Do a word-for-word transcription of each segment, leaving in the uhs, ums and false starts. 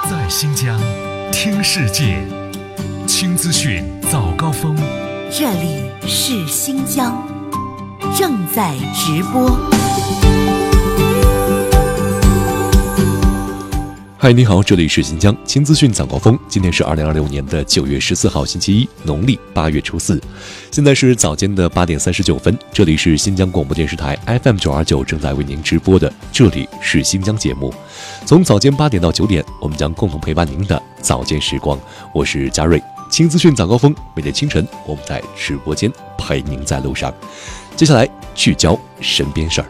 在新疆听世界，轻资讯早高峰。 这里是新疆，正在直播。 嗨，你好，这里是新疆轻资讯早高峰。今天是二零二六年的九月十四号，星期一，农历八月初四。现在是早间的八点三十九分，这里是新疆广播电视台 F M 九二九正在为您直播的，这里是新疆节目。从早间八点到九点，我们将共同陪伴您的早间时光。我是嘉瑞，轻资讯早高峰，每天清晨我们在直播间陪您在路上。接下来聚焦身边事儿。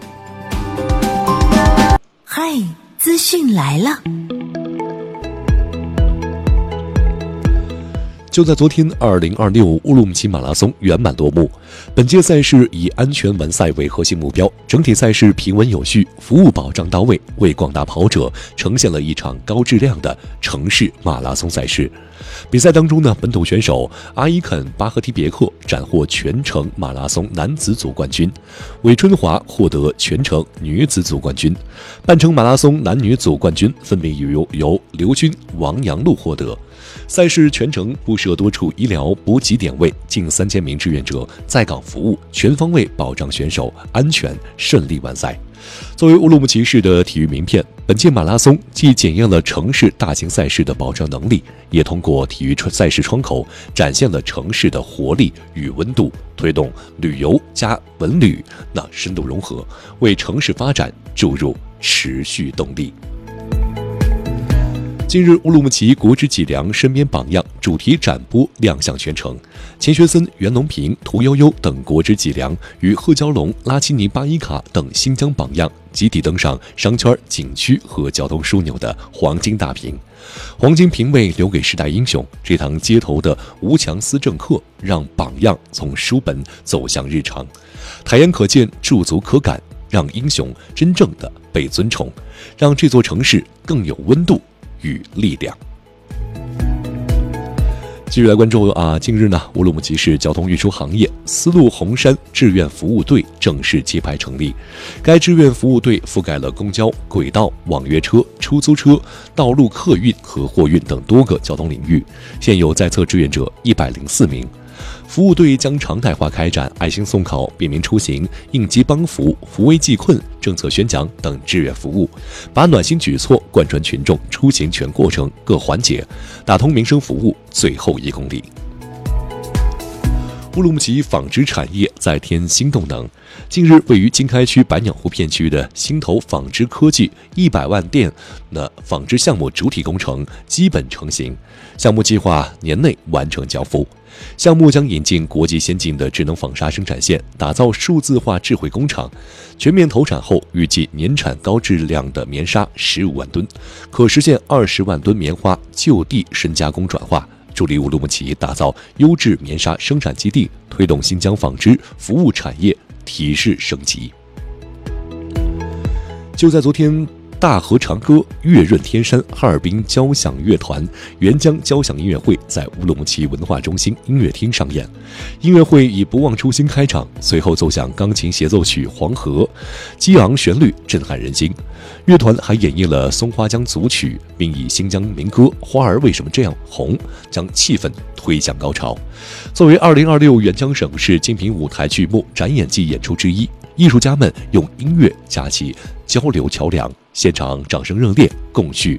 嗨，资讯来了。 就在昨天，二零二六乌鲁木齐马拉松圆满落幕。本届赛事以安全完赛为核心目标，整体赛事平稳有序，服务保障到位，为广大跑者呈现了一场高质量的城市马拉松赛事。比赛当中呢，本土选手阿伊肯巴赫提别克斩获全程马拉松男子组冠军，韦春华获得全程女子组冠军，半程马拉松男女组冠军分别由由刘军、王阳璐获得。赛事全程布设多处医疗补给点位，近三千名志愿者在岗服务，全方位保障选手安全顺利完赛。作为乌鲁木齐市的体育名片，本届马拉松既检验了城市大型赛事的保障能力，也通过体育赛事窗口展现了城市的活力与温度，推动旅游加文旅那深度融合，为城市发展注入持续动力。近日，乌鲁木齐国之脊梁身边榜样主题展播亮相全城，钱学森、袁隆平、屠呦呦等国之脊梁与贺娇龙、拉齐尼巴伊卡等新疆榜样集体登上商圈、景区和交通枢纽的黄金大屏。黄金屏位留给时代英雄，这堂街头的吴强思政课让榜样从书本走向日常，台言可见，驻足可感，让英雄真正的被尊崇，让这座城市更有温度与力量。继续来关注啊，近日呢，乌鲁木齐市交通运输行业丝路红山志愿服务队正式揭牌成立。该志愿服务队覆盖了公交、轨道、网约车、出租车、道路客运和货运等多个交通领域，现有在册志愿者一百零四名。服务队将常态化开展爱心送考、便民出行、应急帮扶、扶危济困、政策宣讲等志愿服务，把暖心举措贯穿群众出行全过程各环节，打通民生服务最后一公里。乌鲁木齐纺织产业再添新动能。近日，位于经开区百鸟湖片区的新投纺织科技一百万店的纺织项目主体工程基本成型，项目计划年内完成交付。项目将引进国际先进的智能纺纱生产线，打造数字化智慧工厂。全面投产后，预计年产高质量的棉纱十五万吨，可实现二十万吨棉花就地深加工转化，助力乌鲁木齐打造优质棉纱生产基地，推动新疆纺织服务产业提质升级。就在昨天，大河长歌、月润天山、哈尔滨交响乐团、沅江交响音乐会在乌鲁木齐文化中心音乐厅上演。音乐会以不忘初心开场，随后奏响钢琴协奏曲《黄河》，激昂旋律震撼人心。乐团还演绎了松花江组曲，并以新疆民歌《花儿为什么这样红》将气氛推向高潮。作为二零二六沅江省市精品舞台剧目展演季演出之一，艺术家们用音乐架起交流桥梁，现场掌声热烈，共叙